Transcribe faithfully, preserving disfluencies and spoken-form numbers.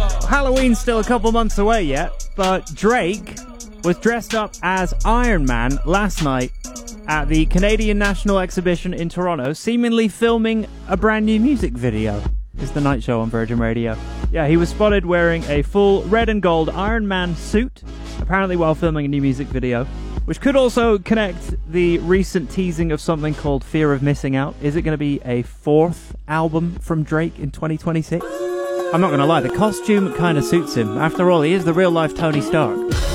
Halloween's still a couple months away yet, but Drake was dressed up as Iron Man last night at the Canadian National Exhibition in Toronto, seemingly filming a brand new music video. It's The Night Show on Virgin Radio. Yeah, he was spotted wearing a full red and gold Iron Man suit, apparently while filming a new music video, which could also connect the recent teasing of something called Fear of Missing Out. Is it going to be a fourth album from Drake in twenty twenty-six? I'm not going to lie, the costume kind of suits him. After all, he is the real-life Tony Stark.